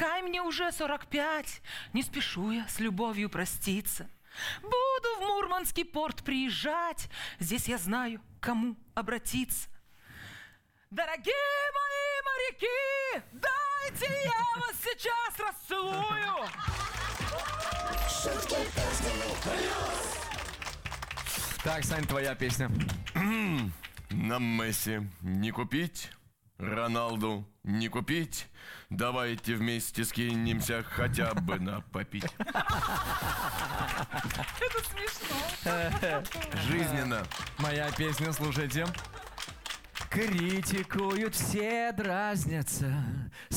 Пускай мне уже 45, не спешу я с любовью проститься. Буду в Мурманский порт приезжать, здесь я знаю, к кому обратиться. Дорогие мои моряки, дайте я вас сейчас расцелую. Так, Сань, твоя песня. Нам Месси не купить, Роналду не купить. Давайте вместе скинемся хотя бы на попить. Это смешно. Жизненно. Моя песня, слушайте. Критикуют, все дразнятся.